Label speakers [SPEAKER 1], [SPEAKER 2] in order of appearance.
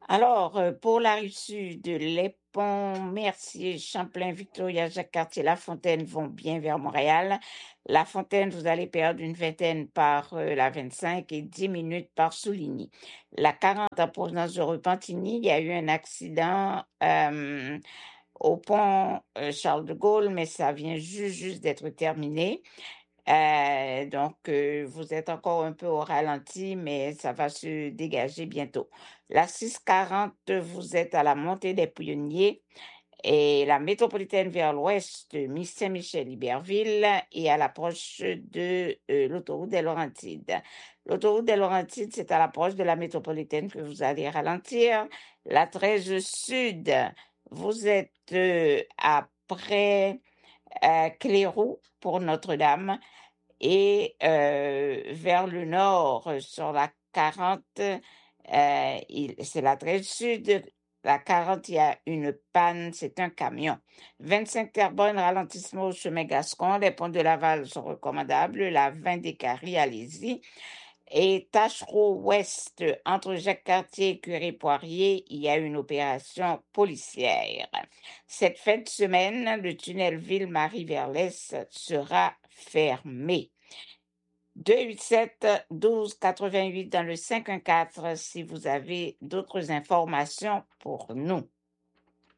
[SPEAKER 1] Alors, pour la rive sud, les ponts Mercier, Champlain, Victoria, Jacques-Cartier, La Fontaine vont bien vers Montréal. La Fontaine, vous allez perdre une vingtaine par la 25 et 10 minutes par Souligny. La 40 en provenance de Repentigny, il y a eu un accident au pont Charles de Gaulle, mais ça vient juste d'être terminé. Donc, vous êtes encore un peu au ralenti, mais ça va se dégager bientôt. La 640, vous êtes à la montée des Pionniers et la métropolitaine vers l'ouest, Saint-Michel-Iberville et à l'approche de l'autoroute des Laurentides. L'autoroute des Laurentides, c'est à l'approche de la métropolitaine que vous allez ralentir. La 13 sud, vous êtes après Cléroux pour Notre-Dame et vers le nord, sur la 40, c'est la 13 sud. La 40, il y a une panne, c'est un camion. 25 Terrebonne, ralentissement au chemin Gascon. Les ponts de Laval sont recommandables. La 20 des Caries, allez-y. Et Tachereau Ouest, entre Jacques-Cartier et Curie-Poirier, il y a une opération policière. Cette fin de semaine, le tunnel Ville-Marie vers l'Est sera fermé. 287 12 88 dans le 514 si vous avez d'autres informations pour nous.